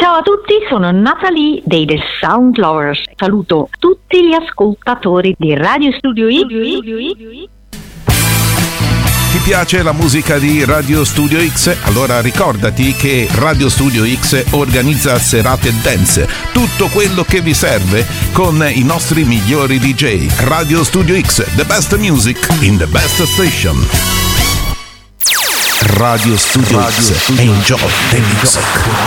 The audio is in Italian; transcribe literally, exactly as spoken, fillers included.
Ciao a tutti, sono Natalie dei The Sound Lovers. Saluto tutti gli ascoltatori di Radio Studio X. Ti piace la musica di Radio Studio X? Allora ricordati che Radio Studio X organizza serate dance, tutto quello che vi serve con i nostri migliori D J. Radio Studio X, the best music in the best station. Radio Studio Radio X, Studio enjoy the music.